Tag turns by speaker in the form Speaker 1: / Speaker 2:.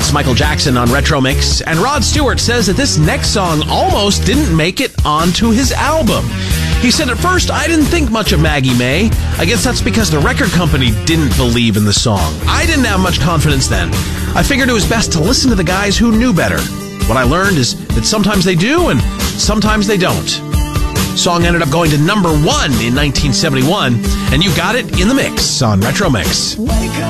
Speaker 1: This is Michael Jackson on Retro Mix, and Rod Stewart says that this next song almost didn't make it onto his album. He said, at first, I didn't think much of Maggie May. I guess that's because the record company didn't believe in the song. I didn't have much confidence then. I figured it was best to listen to the guys who knew better. What I learned is that sometimes they do and sometimes they don't. Song ended up going to number 1 in 1971, and you got it in the mix on Retro Mix.